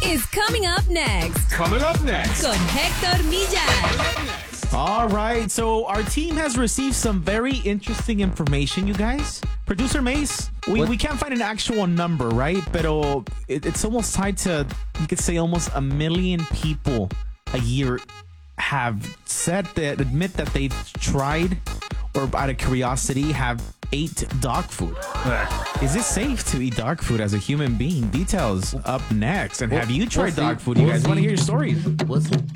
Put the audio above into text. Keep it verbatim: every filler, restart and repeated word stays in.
is coming up next. Coming up next. Con Hector Millar. All right, so our team has received some very interesting information, you guys. Producer Mace, we, we can't find an actual number, right? But it, it's almost tied to, you could say, almost a million people a year have said that, admit that they've tried or out of curiosity have ate dog food. Is it safe to eat dog food as a human being? Details up next. And have you tried dog food? You guys want to hear your stories? What's